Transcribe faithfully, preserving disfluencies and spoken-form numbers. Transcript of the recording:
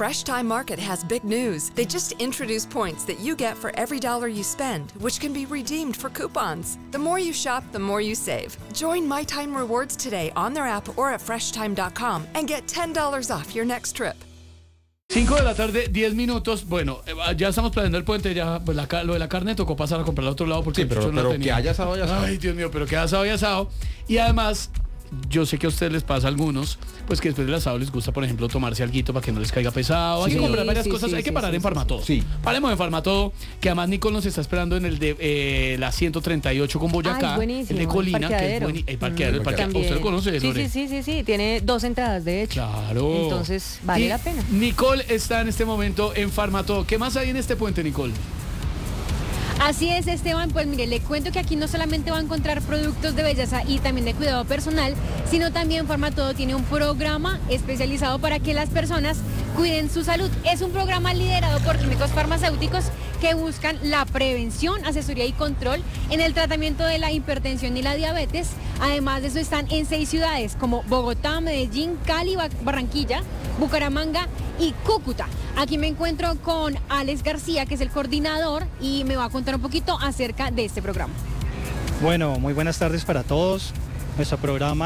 Fresh Time Market has big news. They just introduced points that you get for every dollar you spend, which can be redeemed for coupons. The more you shop, the more you save. Join My Time Rewards today on their app or at fresh time dot com and get ten dollars off your next trip. cinco de la tarde, diez minutos. Bueno, ya estamos planeando el puente. Ya, pues la, lo de la carne tocó pasar a comprar al otro lado porque sí, pero, no pero tenía. que haya asado, haya asado. Ay, Dios mío, pero que haya asado, haya asado. Y además, yo sé que a ustedes les pasa a algunos, pues que después del asado les gusta, por ejemplo, tomarse alguito para que no les caiga pesado. Hay Sí, que comprar varias sí, cosas. sí, Hay que sí, parar sí, en sí, Farmatodo. sí. Paremos en Farmatodo, que además Nicole nos está esperando en el de eh, la ciento treinta y ocho con Boyacá. Ay, buenísimo, el de Colina, el que es parqueadero. buen, el parqueadero, Mm, el parqueadero. ¿Usted lo conoce, Sí, Lore? sí, sí, sí, sí, tiene dos entradas, de hecho. Claro. Entonces, vale Y la pena. Nicole está en este momento en Farmatodo. ¿Qué más hay en este puente, Nicole? Así es, Esteban, pues mire, le cuento que aquí no solamente va a encontrar productos de belleza y también de cuidado personal, sino también Farmatodo tiene un programa especializado para que las personas cuiden su salud. Es un programa liderado por químicos farmacéuticos que buscan la prevención, asesoría y control en el tratamiento de la hipertensión y la diabetes. Además de eso están en seis ciudades como Bogotá, Medellín, Cali, Barranquilla, Bucaramanga y Cúcuta. Aquí me encuentro con Alex García, que es el coordinador, y me va a contar un poquito acerca de este programa. Bueno, muy buenas tardes para todos. Nuestro programa